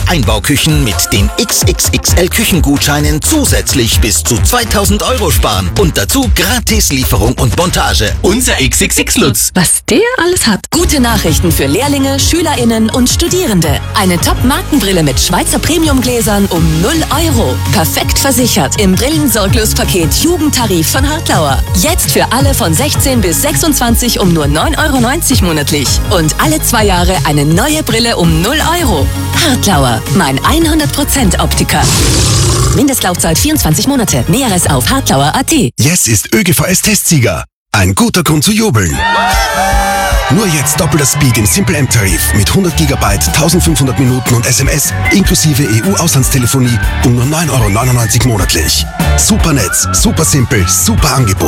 Einbauküchen mit den XXXL-Küchengutscheinen zusätzlich bis zu 2000 € sparen. Und dazu gratis Lieferung und Montage. Unser XXX-Lutz. Was der alles hat. Gute Nachrichten für Lehrlinge, SchülerInnen und Studierende. Eine Top-Markenbrille mit Schweizer Premiumgläsern um 0 €. Perfekt versichert im Brillensorglospaket Jugendtarif von Hartlauer. Jetzt für alle von 16 bis 26 um nur 9,90 € monatlich. Und alle 2 Jahre eine neue Brille um 0 €. Hartlauer, mein 100% Optiker. Mindestlaufzeit 24 Monate. Näheres auf hartlauer.at. Yes ist ÖGVS-Testsieger. Ein guter Grund zu jubeln. Nur jetzt doppelter Speed im Simple M-Tarif mit 100 GB, 1500 Minuten und SMS inklusive EU-Auslandstelefonie um nur 9,99 € monatlich. Super Netz, super simpel, super Angebot.